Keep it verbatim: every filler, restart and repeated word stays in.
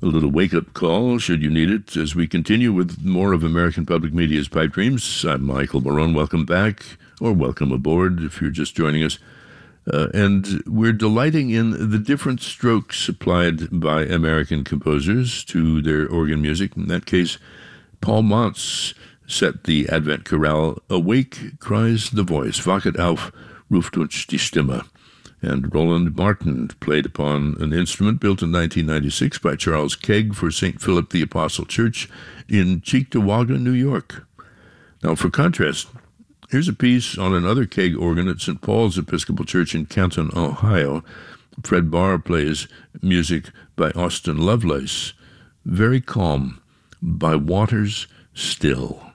A little wake-up call, should you need it, as we continue with more of American Public Media's Pipe Dreams. I'm Michael Barone. Welcome back, or welcome aboard if you're just joining us. Uh, and we're delighting in the different strokes applied by American composers to their organ music. In that case, Paul Montz set the Advent chorale, "Awake cries the voice, wachet auf, ruft uns die Stimme." And Roland Martin played upon an instrument built in nineteen ninety-six by Charles Kegg for Saint Philip the Apostle Church in Cheektowaga, New York. Now, for contrast, here's a piece on another Kegg organ at Saint Paul's Episcopal Church in Canton, Ohio. Fred Barr plays music by Austin Lovelace, "Very Calm," by Waters Still.